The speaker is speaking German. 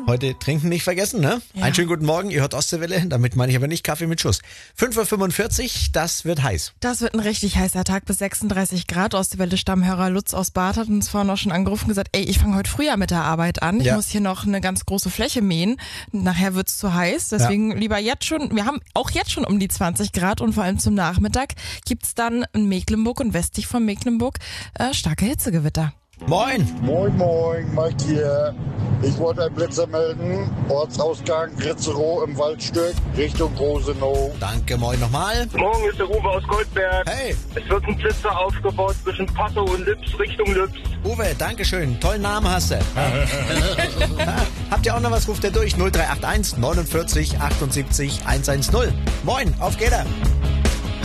Heute trinken nicht vergessen, ne? Ja. Einen schönen guten Morgen, ihr hört Ostseewelle, damit meine ich aber nicht Kaffee mit Schuss. 5:45 Uhr, das wird heiß. Das wird ein richtig heißer Tag bis 36 Grad. Ostseewelle-Stammhörer Lutz aus Bad hat uns vorhin auch schon angerufen und gesagt, ey, ich fange heute früher mit der Arbeit an. Ich Ja. muss hier noch eine ganz große Fläche mähen. Nachher wird's zu heiß. Deswegen lieber jetzt schon. Wir haben auch jetzt schon um die 20 Grad und vor allem zum Nachmittag gibt's dann in Mecklenburg und westlich von Mecklenburg starke Hitzegewitter. Moin! Moin, moin, Mike hier. Ich wollte einen Blitzer melden. Ortsausgang Ritzerow im Waldstück Richtung Rosenau. Danke, moin nochmal. Morgen ist der Uwe aus Goldberg. Hey, Es wird ein Blitzer aufgebaut zwischen Passau und Lips Richtung Lips. Uwe, danke schön. Tollen Namen hast du. Habt ihr auch noch was? Ruft ihr durch 0381 49 78 110. Moin, auf geht er.